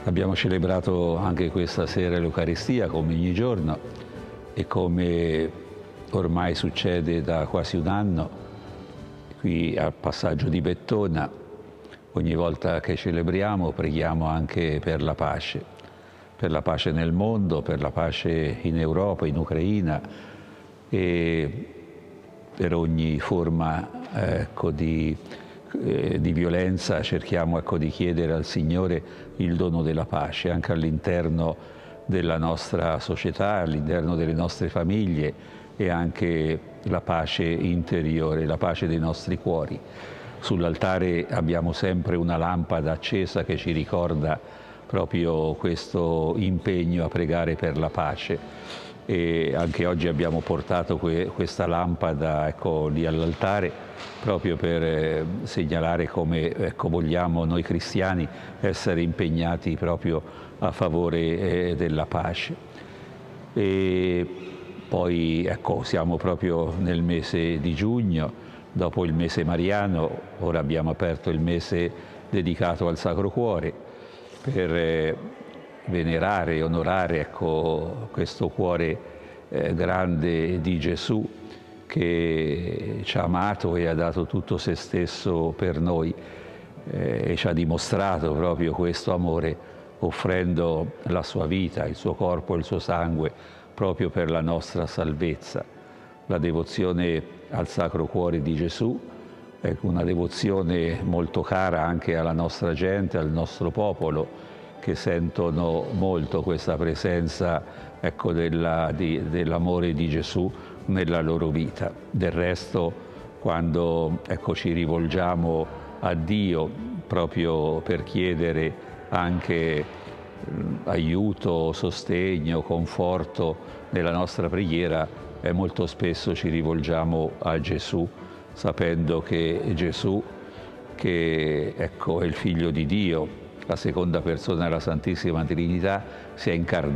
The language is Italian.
Abbiamo celebrato anche questa sera l'Eucaristia come ogni giorno e come ormai succede da quasi un anno, qui al passaggio di Bettona, ogni volta che celebriamo preghiamo anche per la pace nel mondo, per la pace in Europa, in Ucraina e per ogni forma di violenza cerchiamo di chiedere al Signore il dono della pace anche all'interno della nostra società, all'interno delle nostre famiglie e anche la pace interiore, la pace dei nostri cuori. Sull'altare abbiamo sempre una lampada accesa che ci ricorda proprio questo impegno a pregare per la pace. E anche oggi abbiamo portato questa lampada lì all'altare proprio per segnalare come vogliamo noi cristiani essere impegnati proprio a favore della pace. E poi siamo proprio nel mese di giugno, dopo il mese mariano, ora abbiamo aperto il mese dedicato al Sacro Cuore per venerare e onorare questo cuore grande di Gesù che ci ha amato e ha dato tutto se stesso per noi e ci ha dimostrato proprio questo amore offrendo la sua vita, il suo corpo e il suo sangue proprio per la nostra salvezza. La devozione al Sacro Cuore di Gesù è una devozione molto cara anche alla nostra gente, al nostro popolo, che sentono molto questa presenza dell'amore di Gesù nella loro vita. Del resto, quando ci rivolgiamo a Dio proprio per chiedere anche aiuto, sostegno, conforto nella nostra preghiera, molto spesso ci rivolgiamo a Gesù, sapendo che Gesù, che è il Figlio di Dio, la seconda persona della Santissima Trinità, si è incarnato